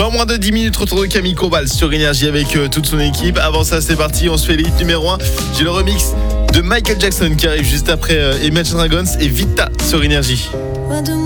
Dans moins de 10 minutes, retour de Camille Combal sur Énergie avec toute son équipe. Avant ça, c'est parti, on se fait l'hit numéro 1. J'ai le remix de Michael Jackson qui arrive juste après Imagine Dragons et Vita sur Énergie.